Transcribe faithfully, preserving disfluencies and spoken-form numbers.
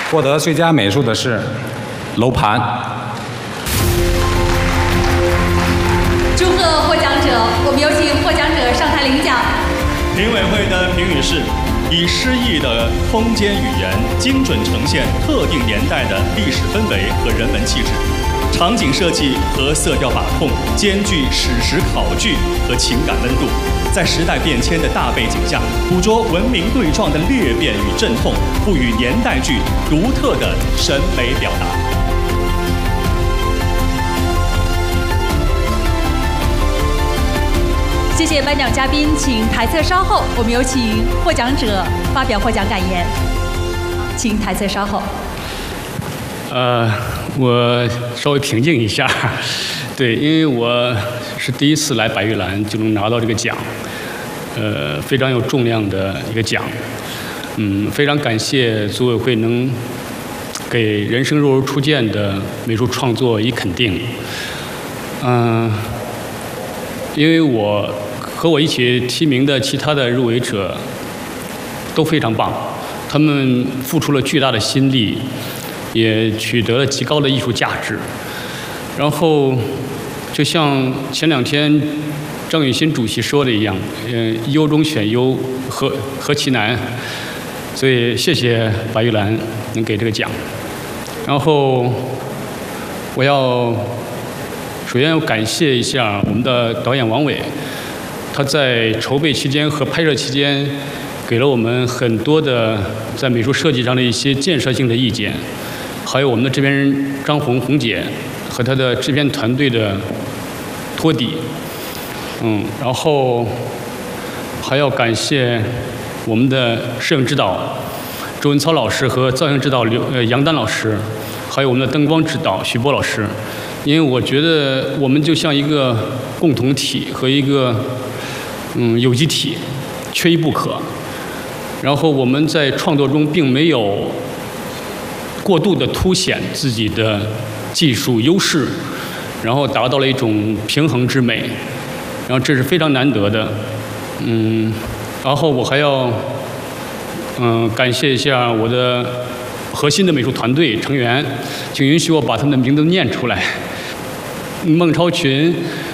获得最佳美术的是楼盘。 祝贺获奖者，我们有请获奖者上台领奖。 评委会的评语是：以诗意的空间语言，精准呈现特定年代的历史氛围和人文气质。场景设计和色调把控兼具史实考据和情感温度，在时代变迁的大背景下，捕捉文明对撞的裂变与阵痛，赋予年代剧独特的审美表达。 谢谢颁奖嘉宾，请台侧稍后，我们有请获奖者发表获奖感言，请台侧稍后。 呃，我稍微平静一下，对，因为我是第一次来百玉兰就能拿到这个奖，呃，非常有重量的一个奖，嗯，非常感谢组委会能给人生若如初见的美术创作以肯定，嗯、呃，因为我和我一起提名的其他的入围者都非常棒，他们付出了巨大的心力。也取得了极高的艺术价值。然后，就像前两天张雨欣主席说的一样，嗯，优中选优，何何其难。所以谢谢白玉兰能给这个奖。然后，我要首先要感谢一下我们的导演王伟，他在筹备期间和拍摄期间，给了我们很多的在美术设计上的一些建设性的意见。还有我们的制片人张红红姐和她的制片团队的托底，嗯，然后还要感谢我们的摄影指导周文操老师和造型指导刘呃杨丹老师，还有我们的灯光指导徐波老师，因为我觉得我们就像一个共同体和一个嗯有机体，缺一不可。然后我们在创作中并没有过度的凸显自己的技术优势，然后达到了一种平衡之美，然后这是非常难得的，嗯，然后我还要嗯感谢一下我的核心的美术团队成员，请允许我把他们的名字念出来：孟超群、